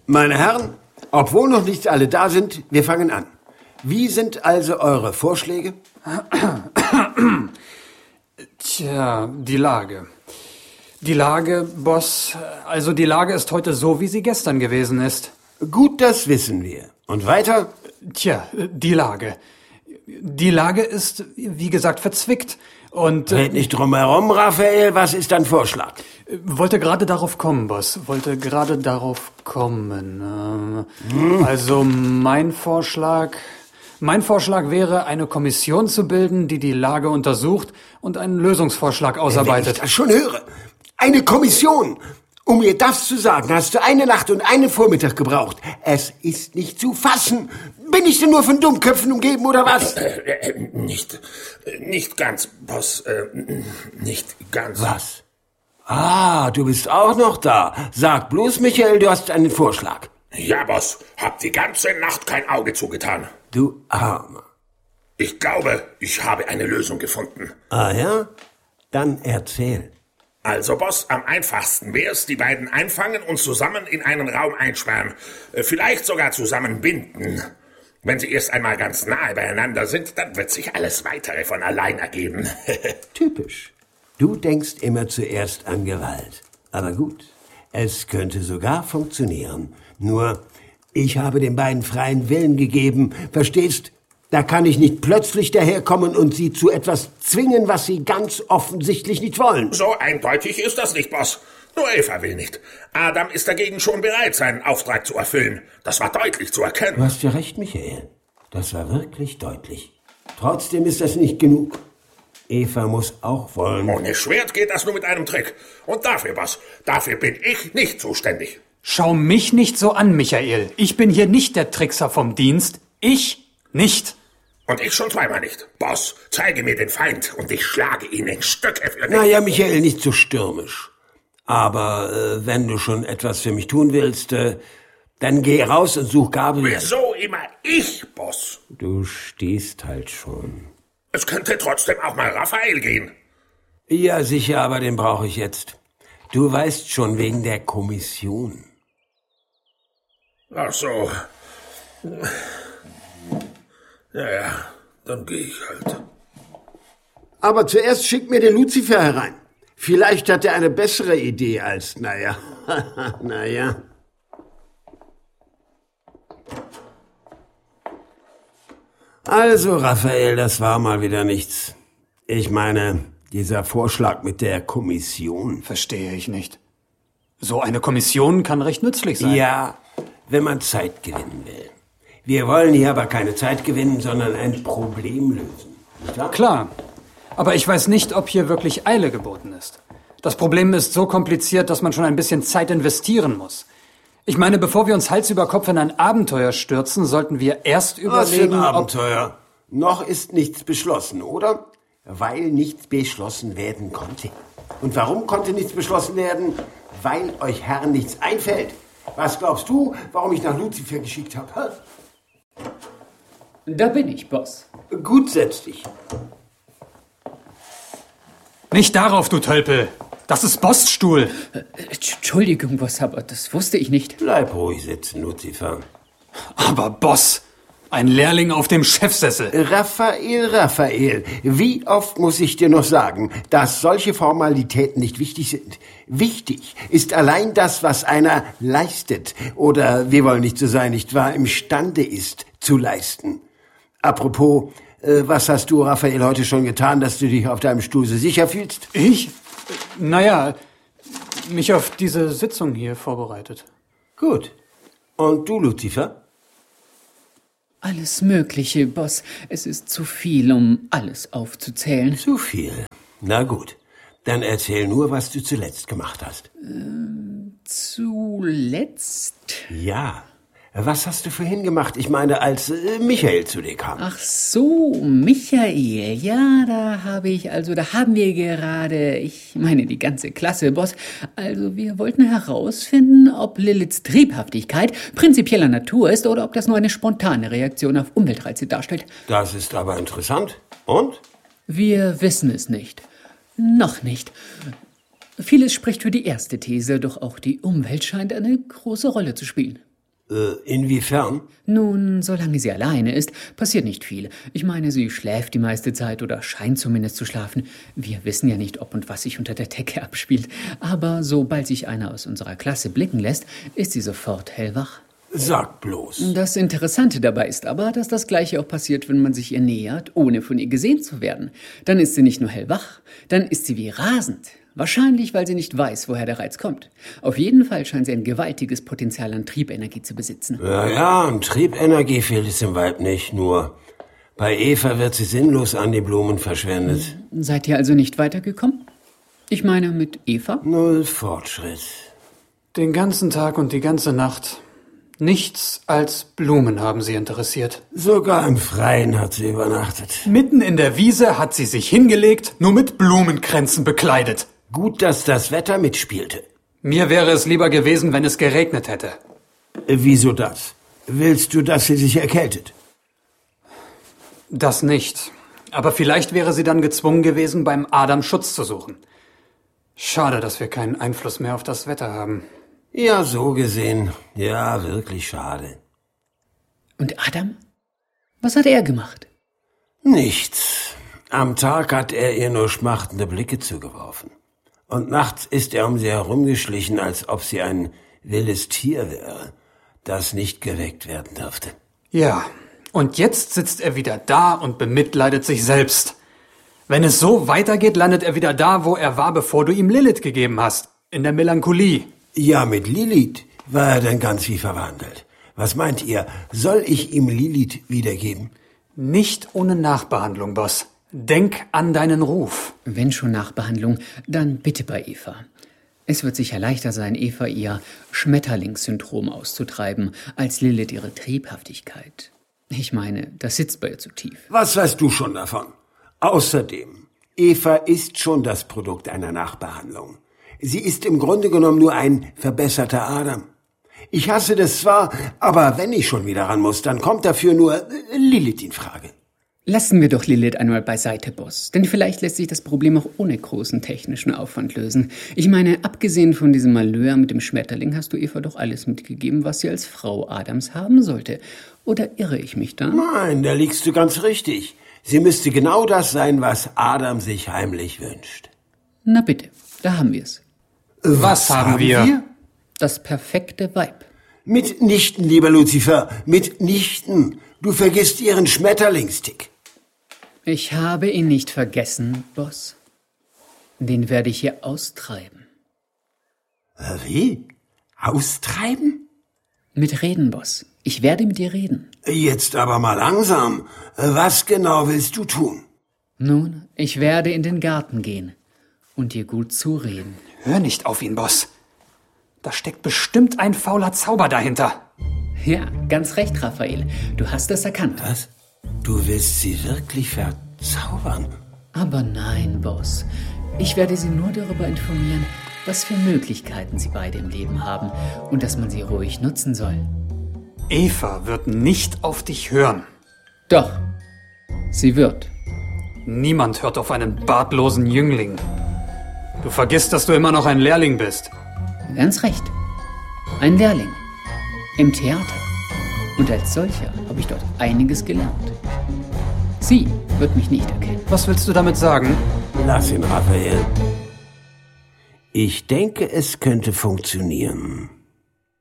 Meine Herren, obwohl noch nicht alle da sind, wir fangen an. Wie sind also eure Vorschläge? Tja, die Lage. Die Lage, Boss, also die Lage ist heute so, wie sie gestern gewesen ist. Gut, das wissen wir. Und weiter? Tja, die Lage. Die Lage ist, wie gesagt, verzwickt. Und Red nicht drum herum, Raphael. Was ist dein Vorschlag? wollte gerade darauf kommen, Boss. Wollte gerade darauf kommen. Also mein Vorschlag wäre, eine Kommission zu bilden, die die Lage untersucht und einen Lösungsvorschlag ausarbeitet. Wenn ich das schon höre. Eine Kommission. Um mir das zu sagen, hast du eine Nacht und einen Vormittag gebraucht. Es ist nicht zu fassen. Bin ich denn nur von Dummköpfen umgeben, oder was? Nicht ganz, Boss. Nicht ganz. Was? Ah, du bist auch noch da. Sag bloß, Michael, du hast einen Vorschlag. Ja, Boss. Hab die ganze Nacht kein Auge zugetan. Du Armer. Ich glaube, ich habe eine Lösung gefunden. Ah ja? Dann erzähl. Also, Boss, am einfachsten wär's, die beiden einfangen und zusammen in einen Raum einsperren. Vielleicht sogar zusammen binden. Wenn sie erst einmal ganz nahe beieinander sind, dann wird sich alles Weitere von allein ergeben. Typisch. Du denkst immer zuerst an Gewalt. Aber gut, es könnte sogar funktionieren. Nur, ich habe den beiden freien Willen gegeben. Verstehst? Da kann ich nicht plötzlich daherkommen und sie zu etwas zwingen, was sie ganz offensichtlich nicht wollen. So eindeutig ist das nicht, Boss. Nur Eva will nicht. Adam ist dagegen schon bereit, seinen Auftrag zu erfüllen. Das war deutlich zu erkennen. Du hast ja recht, Michael. Das war wirklich deutlich. Trotzdem ist das nicht genug. Eva muss auch wollen. Ohne Schwert geht das nur mit einem Trick. Und dafür, Boss, dafür bin ich nicht zuständig. Schau mich nicht so an, Michael. Ich bin hier nicht der Trickser vom Dienst. Ich nicht. Und ich schon zweimal nicht. Boss, zeige mir den Feind und ich schlage ihn in Stücke für dich. Naja, Michael, nicht so stürmisch. Aber wenn du schon etwas für mich tun willst, dann geh raus und such Gabriel. Wieso immer ich, Boss? Du stehst halt schon. Es könnte trotzdem auch mal Raphael gehen. Ja, sicher, aber den brauche ich jetzt. Du weißt schon, wegen der Kommission. Ach so. Ja, dann gehe ich halt. Aber zuerst schick mir den Lucifer herein. Vielleicht hat er eine bessere Idee als, naja. Also, Raphael, das war mal wieder nichts. Ich meine, dieser Vorschlag mit der Kommission. Verstehe ich nicht. So eine Kommission kann recht nützlich sein. Ja, wenn man Zeit gewinnen will. Wir wollen hier aber keine Zeit gewinnen, sondern ein Problem lösen. Nicht wahr? Klar. Aber ich weiß nicht, ob hier wirklich Eile geboten ist. Das Problem ist so kompliziert, dass man schon ein bisschen Zeit investieren muss. Ich meine, bevor wir uns Hals über Kopf in ein Abenteuer stürzen, sollten wir erst überlegen, Was für ein Abenteuer? Noch ist nichts beschlossen, oder? Weil nichts beschlossen werden konnte. Und warum konnte nichts beschlossen werden? Weil euch Herren nichts einfällt. Was glaubst du, warum ich nach Lucifer geschickt habe? Da bin ich, Boss. Gut, setz dich. Nicht darauf, du Tölpel. Das ist Bossstuhl. Entschuldigung, Boss, aber das wusste ich nicht. Bleib ruhig sitzen, Lucifer. Aber Boss, ein Lehrling auf dem Chefsessel. Raphael, wie oft muss ich dir noch sagen, dass solche Formalitäten nicht wichtig sind? Wichtig ist allein das, was einer leistet oder, wir wollen nicht so sein, nicht wahr, imstande ist zu leisten. Apropos, was hast du, Raphael, heute schon getan, dass du dich auf deinem Stuhl so sicher fühlst? Ich? Naja, mich auf diese Sitzung hier vorbereitet. Gut. Und du, Lucifer? Alles Mögliche, Boss. Es ist zu viel, um alles aufzuzählen. Zu viel. Na gut. Dann erzähl nur, was du zuletzt gemacht hast. Zuletzt? Ja. Was hast du vorhin gemacht? Ich meine, als Michael zu dir kam. Ach so, Michael. Ja, da haben wir gerade, ich meine die ganze Klasse, Boss. Also wir wollten herausfinden, ob Liliths Triebhaftigkeit prinzipieller Natur ist oder ob das nur eine spontane Reaktion auf Umweltreize darstellt. Das ist aber interessant. Und? Wir wissen es nicht. Noch nicht. Vieles spricht für die erste These, doch auch die Umwelt scheint eine große Rolle zu spielen. Inwiefern? Nun, solange sie alleine ist, passiert nicht viel. Ich meine, sie schläft die meiste Zeit oder scheint zumindest zu schlafen. Wir wissen ja nicht, ob und was sich unter der Decke abspielt. Aber sobald sich einer aus unserer Klasse blicken lässt, ist sie sofort hellwach. Sag bloß. Das Interessante dabei ist aber, dass das Gleiche auch passiert, wenn man sich ihr nähert, ohne von ihr gesehen zu werden. Dann ist sie nicht nur hellwach, dann ist sie wie rasend. Wahrscheinlich, weil sie nicht weiß, woher der Reiz kommt. Auf jeden Fall scheint sie ein gewaltiges Potenzial an Triebenergie zu besitzen. Ja, an Triebenergie fehlt es im Weib nicht, nur bei Eva wird sie sinnlos an die Blumen verschwendet. Seid ihr also nicht weitergekommen? Ich meine, mit Eva? Null Fortschritt. Den ganzen Tag und die ganze Nacht. Nichts als Blumen haben sie interessiert. Sogar im Freien hat sie übernachtet. Mitten in der Wiese hat sie sich hingelegt, nur mit Blumenkränzen bekleidet. Gut, dass das Wetter mitspielte. Mir wäre es lieber gewesen, wenn es geregnet hätte. Wieso das? Willst du, dass sie sich erkältet? Das nicht. Aber vielleicht wäre sie dann gezwungen gewesen, beim Adam Schutz zu suchen. Schade, dass wir keinen Einfluss mehr auf das Wetter haben. Ja, so gesehen. Ja, wirklich schade. Und Adam? Was hat er gemacht? Nichts. Am Tag hat er ihr nur schmachtende Blicke zugeworfen. Und nachts ist er um sie herumgeschlichen, als ob sie ein wildes Tier wäre, das nicht geweckt werden durfte. Ja, und jetzt sitzt er wieder da und bemitleidet sich selbst. Wenn es so weitergeht, landet er wieder da, wo er war, bevor du ihm Lilith gegeben hast. In der Melancholie. Ja, mit Lilith war er dann ganz wie verwandelt. Was meint ihr, soll ich ihm Lilith wiedergeben? Nicht ohne Nachbehandlung, Boss. Denk an deinen Ruf. Wenn schon Nachbehandlung, dann bitte bei Eva. Es wird sicher leichter sein, Eva ihr Schmetterlingssyndrom auszutreiben, als Lilith ihre Triebhaftigkeit. Ich meine, das sitzt bei ihr zu tief. Was weißt du schon davon? Außerdem, Eva ist schon das Produkt einer Nachbehandlung. Sie ist im Grunde genommen nur ein verbesserter Adam. Ich hasse das zwar, aber wenn ich schon wieder ran muss, dann kommt dafür nur Lilith in Frage. Lassen wir doch Lilith einmal beiseite, Boss. Denn vielleicht lässt sich das Problem auch ohne großen technischen Aufwand lösen. Ich meine, abgesehen von diesem Malheur mit dem Schmetterling hast du Eva doch alles mitgegeben, was sie als Frau Adams haben sollte. Oder irre ich mich da? Nein, da liegst du ganz richtig. Sie müsste genau das sein, was Adam sich heimlich wünscht. Na bitte, da haben wir's. Was haben wir? Das perfekte Weib. Mitnichten, lieber Lucifer, mitnichten. Du vergisst ihren Schmetterlingstick. Ich habe ihn nicht vergessen, Boss. Den werde ich hier austreiben. Wie? Austreiben? Mit Reden, Boss. Ich werde mit dir reden. Jetzt aber mal langsam. Was genau willst du tun? Nun, ich werde in den Garten gehen und dir gut zureden. Hör nicht auf ihn, Boss. Da steckt bestimmt ein fauler Zauber dahinter. Ja, ganz recht, Raphael. Du hast es erkannt. Was? Du willst sie wirklich verzaubern? Aber nein, Boss. Ich werde sie nur darüber informieren, was für Möglichkeiten sie beide im Leben haben und dass man sie ruhig nutzen soll. Eva wird nicht auf dich hören. Doch, sie wird. Niemand hört auf einen bartlosen Jüngling. Du vergisst, dass du immer noch ein Lehrling bist. Ganz recht. Ein Lehrling. Im Theater. Und als solcher habe ich dort einiges gelernt. Sie wird mich nicht erkennen. Was willst du damit sagen? Lass ihn, Raphael. Ich denke, es könnte funktionieren.